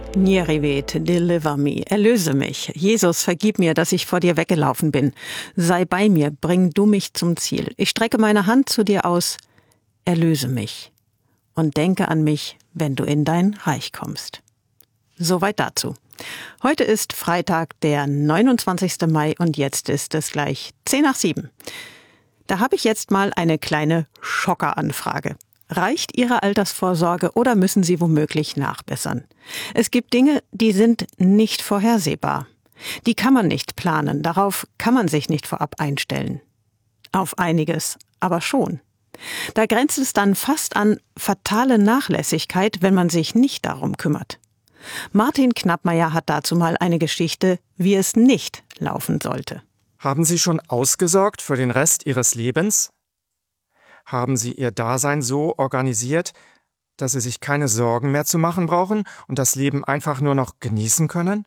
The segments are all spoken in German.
Nierivet, deliver me, erlöse mich. Jesus, vergib mir, dass ich vor dir weggelaufen bin. Sei bei mir, bring du mich zum Ziel. Ich strecke meine Hand zu dir aus, erlöse mich. Und denke an mich, wenn du in dein Reich kommst. Soweit dazu. Heute ist Freitag, der 29. Mai und jetzt ist es gleich 6:50. Da habe ich jetzt mal eine kleine Schockeranfrage. Reicht Ihre Altersvorsorge oder müssen Sie womöglich nachbessern? Es gibt Dinge, die sind nicht vorhersehbar. Die kann man nicht planen, darauf kann man sich nicht vorab einstellen. Auf einiges aber schon. Da grenzt es dann fast an fatale Nachlässigkeit, wenn man sich nicht darum kümmert. Martin Knappmeier hat dazu mal eine Geschichte, wie es nicht laufen sollte. Haben Sie schon ausgesorgt für den Rest Ihres Lebens? Haben Sie Ihr Dasein so organisiert, dass Sie sich keine Sorgen mehr zu machen brauchen und das Leben einfach nur noch genießen können?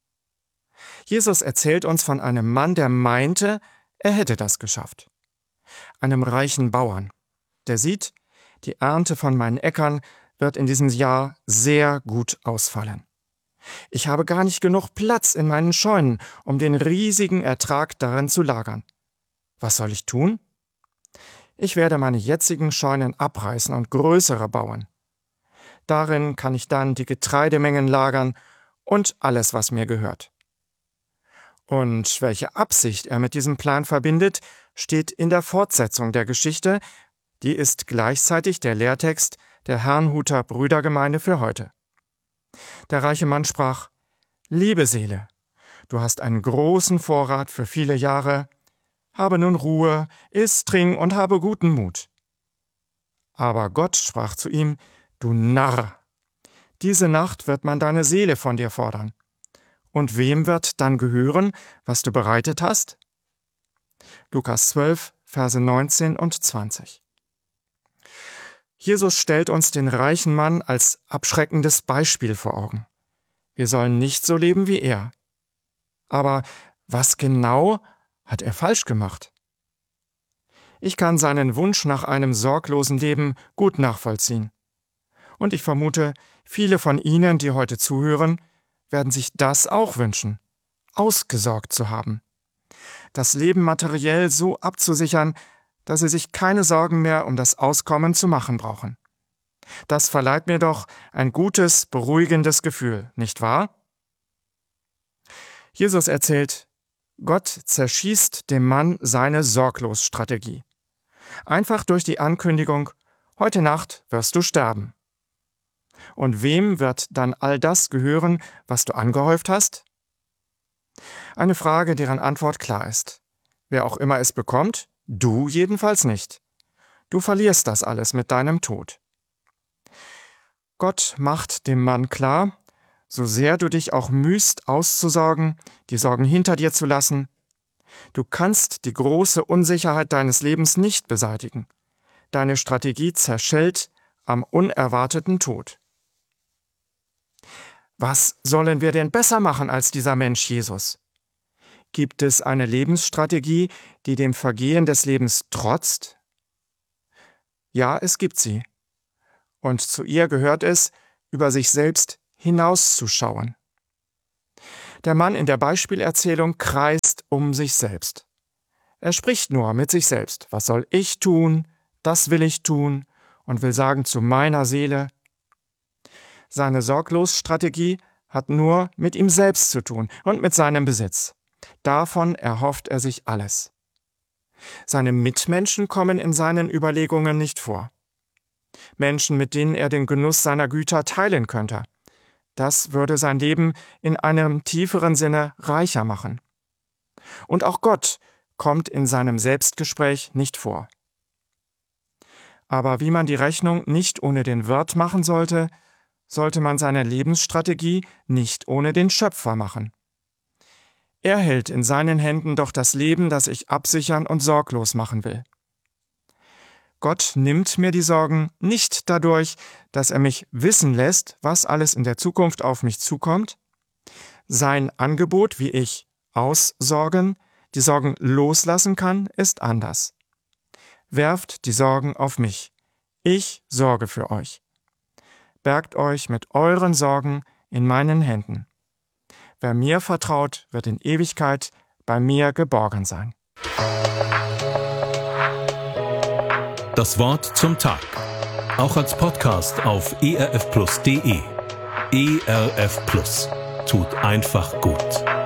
Jesus erzählt uns von einem Mann, der meinte, er hätte das geschafft. Einem reichen Bauern, der sieht, die Ernte von meinen Äckern wird in diesem Jahr sehr gut ausfallen. Ich habe gar nicht genug Platz in meinen Scheunen, um den riesigen Ertrag darin zu lagern. Was soll ich tun? Ich werde meine jetzigen Scheunen abreißen und größere bauen. Darin kann ich dann die Getreidemengen lagern und alles, was mir gehört. Und welche Absicht er mit diesem Plan verbindet, steht in der Fortsetzung der Geschichte, die ist gleichzeitig der Lehrtext der Herrnhuter Brüdergemeinde für heute. Der reiche Mann sprach: Liebe Seele, du hast einen großen Vorrat für viele Jahre, habe nun Ruhe, iss, trink und habe guten Mut. Aber Gott sprach zu ihm: Du Narr, diese Nacht wird man deine Seele von dir fordern. Und wem wird dann gehören, was du bereitet hast? Lukas 12, Verse 19 und 20. Jesus stellt uns den reichen Mann als abschreckendes Beispiel vor Augen. Wir sollen nicht so leben wie er. Aber was genau hat er falsch gemacht? Ich kann seinen Wunsch nach einem sorglosen Leben gut nachvollziehen. Und ich vermute, viele von Ihnen, die heute zuhören, werden sich das auch wünschen, ausgesorgt zu haben. Das Leben materiell so abzusichern, dass Sie sich keine Sorgen mehr um das Auskommen zu machen brauchen. Das verleiht mir doch ein gutes, beruhigendes Gefühl, nicht wahr? Jesus erzählt, Gott zerschießt dem Mann seine Sorglosstrategie. Einfach durch die Ankündigung, heute Nacht wirst du sterben. Und wem wird dann all das gehören, was du angehäuft hast? Eine Frage, deren Antwort klar ist. Wer auch immer es bekommt, du jedenfalls nicht. Du verlierst das alles mit deinem Tod. Gott macht dem Mann klar, so sehr du dich auch mühst auszusorgen, die Sorgen hinter dir zu lassen, du kannst die große Unsicherheit deines Lebens nicht beseitigen. Deine Strategie zerschellt am unerwarteten Tod. Was sollen wir denn besser machen als dieser Mensch Jesus? Gibt es eine Lebensstrategie, die dem Vergehen des Lebens trotzt? Ja, es gibt sie. Und zu ihr gehört es, über sich selbst hinauszuschauen. Der Mann in der Beispielerzählung kreist um sich selbst. Er spricht nur mit sich selbst. Was soll ich tun? Das will ich tun. Und will sagen zu meiner Seele. Seine Sorglosstrategie hat nur mit ihm selbst zu tun und mit seinem Besitz. Davon erhofft er sich alles. Seine Mitmenschen kommen in seinen Überlegungen nicht vor. Menschen, mit denen er den Genuss seiner Güter teilen könnte. Das würde sein Leben in einem tieferen Sinne reicher machen. Und auch Gott kommt in seinem Selbstgespräch nicht vor. Aber wie man die Rechnung nicht ohne den Wirt machen sollte, sollte man seine Lebensstrategie nicht ohne den Schöpfer machen. Er hält in seinen Händen doch das Leben, das ich absichern und sorglos machen will. Gott nimmt mir die Sorgen nicht dadurch, dass er mich wissen lässt, was alles in der Zukunft auf mich zukommt. Sein Angebot, wie ich aussorgen, die Sorgen loslassen kann, ist anders. Werft die Sorgen auf mich. Ich sorge für euch. Bergt euch mit euren Sorgen in meinen Händen. Wer mir vertraut, wird in Ewigkeit bei mir geborgen sein. Das Wort zum Tag. Auch als Podcast auf erfplus.de. ERF Plus. Tut einfach gut.